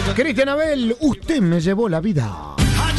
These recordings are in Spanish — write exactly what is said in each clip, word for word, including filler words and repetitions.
Cristian Abel, usted me llevó la vida.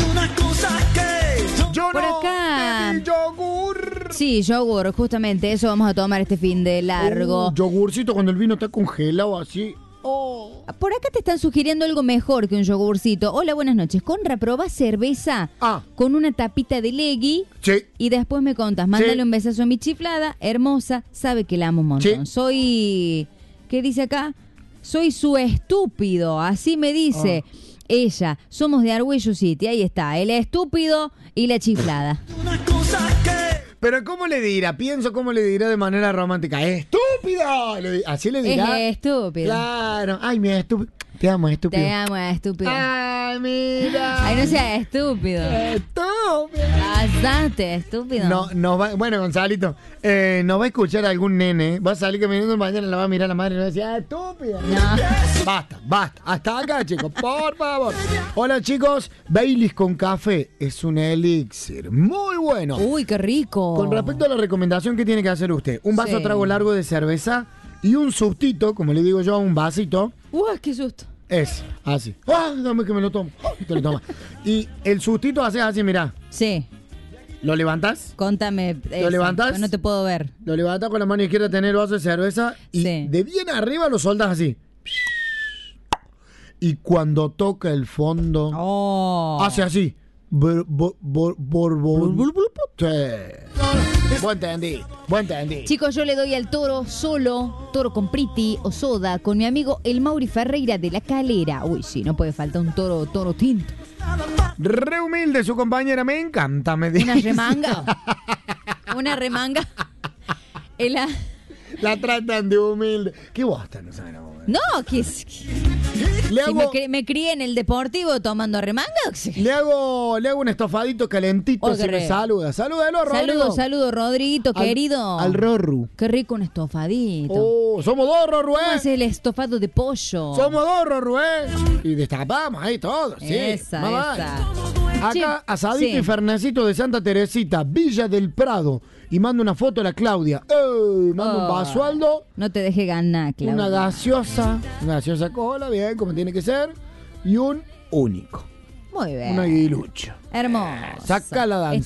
Yo Por no acá. bebí yogur. Sí, yogur, justamente eso vamos a tomar este fin de largo. Uh, yogurcito cuando el vino está congelado así. Oh. Por acá te están sugiriendo algo mejor que un yogurcito. Hola, buenas noches. Conra, probá cerveza Ah. con una tapita de legui Sí. y después me contas. Mándale Sí. un besazo a mi chiflada, hermosa, sabe que la amo un montón. Sí. Soy, ¿qué dice acá? Soy su estúpido, así me dice Ah. ella. Somos de Arguello City, ahí está, el estúpido y la chiflada. Pero ¿cómo le dirá? Pienso cómo le dirá de manera romántica. ¡Estúpido! Le di- Así le dirá. Es estúpido. Claro. Ay, mi estúpido. Te amo, estúpido. Te amo, estúpido. Ay, mira. Ay, no seas estúpido. Estúpido. Bastante estúpido. No, no va, bueno, Gonzalito, eh, no va a escuchar a algún nene. Va a salir caminando mañana, la va a mirar a la madre y le va a decir, ¡ah, estúpida! No. Basta, basta. Hasta acá, chicos, por favor. Hola, chicos. Baileys con café es un elixir muy bueno. Uy, qué rico. Con respecto a la recomendación, ¿qué tiene que hacer usted? Un vaso Sí. trago largo de cerveza y un sustito, como le digo yo, un vasito. Uy, qué susto. Es así. ¡Ah, dame que me lo tomo! ¡Ah! Te lo tomas. Y el sustito hace así, mirá. Sí, Lo levantas. contame. eso, levantás? pues no te puedo ver. Lo levantas con la mano izquierda, tener el vaso de cerveza y Sí. de bien arriba lo soldas así. Y cuando toca el fondo, Oh. hace así. Bor, bor, bor, bor, bor- Sí. Buen entendí, buen entendí. Chicos, yo le doy al toro solo, toro con priti o soda, con mi amigo el Mauri Ferreira de La Calera. Uy, sí, no puede faltar un toro, toro tinto. Re humilde su compañera, me encanta, me dice. Una remanga. Una remanga. El a- La tratan de humilde. ¿Qué bosta? No saben. No, que es. Le Si me, hago, cri- me crié en el deportivo tomando remanga. le hago, le hago un estofadito calentito Oh, si qué me rico. saluda. Salúdalo, Rodrigo. Saludos, saludos, Rodriguito, Al- querido. Al Rorru. Qué rico un estofadito. Oh, somos dos, Rorru, ¿Cómo eh. es el estofado de pollo? Somos dos, Rorru, eh. Y destapamos ahí todo, sí. Esa, Mamá. esa. Acá, Che, asadito sí. y fernecito de Santa Teresita, Villa del Prado. Y mando una foto a la Claudia. ¡Eh! Mando un Oh, basualdo, No te deje ganar, Claudia. una gaseosa, una gaseosa cola, bien, como tiene que ser. Y un único, Muy bien. un aguilucho. Hermoso. Saca la danza.